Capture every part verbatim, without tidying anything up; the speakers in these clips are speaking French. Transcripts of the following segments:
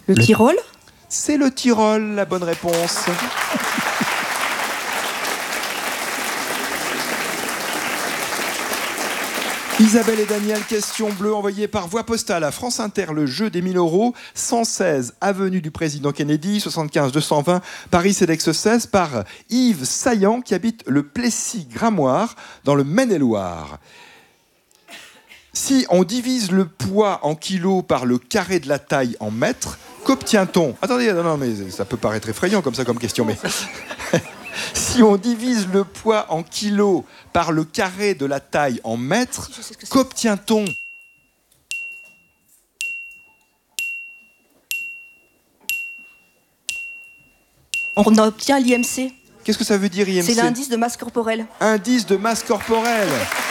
Le, le Tyrol? C'est le Tyrol, la bonne réponse. Isabelle et Daniel, question bleue envoyée par voie postale à France Inter, le jeu des mille euros, cent seize avenue du Président Kennedy, soixante-quinze deux cent vingt Paris Cedex seize, par Yves Saillant qui habite le Plessis-Gramoire dans le Maine-et-Loire. Si on divise le poids en kilos par le carré de la taille en mètres, qu'obtient-on? Attendez, non, non, mais ça peut paraître effrayant comme ça comme question, mais... Si on divise le poids en kilos par le carré de la taille en mètres, qu'obtient-on? On obtient l'I M C. Qu'est-ce que ça veut dire I M C? C'est l'indice de masse corporelle. Indice de masse corporelle.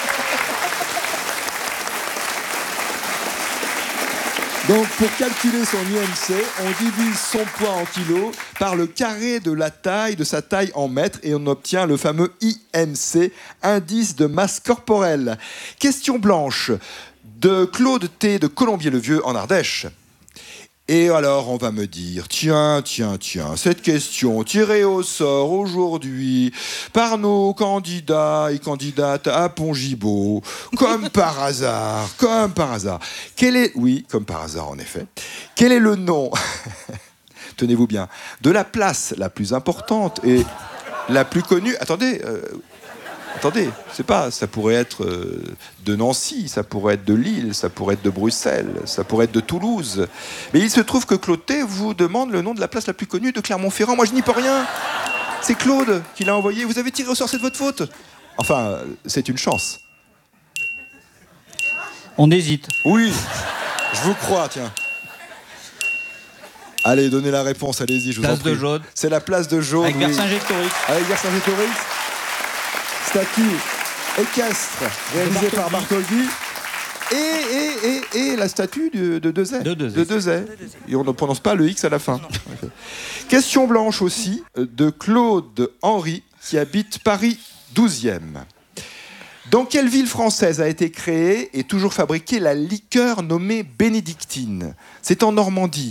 Donc, pour calculer son I M C, on divise son poids en kilos par le carré de la taille de sa taille en mètres et on obtient le fameux I M C, indice de masse corporelle. Question blanche de Claude T. de Colombier-le-Vieux en Ardèche. Et alors, on va me dire, tiens, tiens, tiens, cette question tirée au sort aujourd'hui par nos candidats et candidates à Pont-Gibaud, comme par hasard, comme par hasard. Quel est, oui, comme par hasard en effet, quel est le nom, tenez-vous bien, de la place la plus importante et la plus connue, attendez, euh, Attendez, c'est pas, ça pourrait être de Nancy, ça pourrait être de Lille, ça pourrait être de Bruxelles, ça pourrait être de Toulouse. Mais il se trouve que Claude T vous demande le nom de la place la plus connue de Clermont-Ferrand. Moi, je n'y peux rien. C'est Claude qui l'a envoyé. Vous avez tiré au sort, c'est de votre faute. Enfin, c'est une chance. On hésite. Oui, je vous crois, tiens. Allez, donnez la réponse, allez-y, je vous en prie. Place de Jaude. C'est la place de Jaude. Avec oui. Vercingétorix. Avec Vercingétorix. Statue équestre réalisée par Bartholdi et, et, et, et la statue de, de Dezay. De Dezay. De Dezay. Et on ne prononce pas le X à la fin. Okay. Question blanche aussi de Claude Henry qui habite Paris douzième. Dans quelle ville française a été créée et toujours fabriquée la liqueur nommée bénédictine? C'est en Normandie.